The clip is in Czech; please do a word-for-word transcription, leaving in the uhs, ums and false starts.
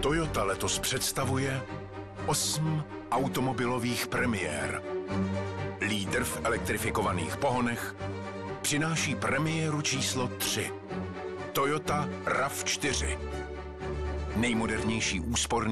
Toyota letos představuje osm automobilových premiér. Lídr v elektrifikovaných pohonech přináší premiéru číslo tři. Toyota RAV čtyři. Nejmodernější úsporný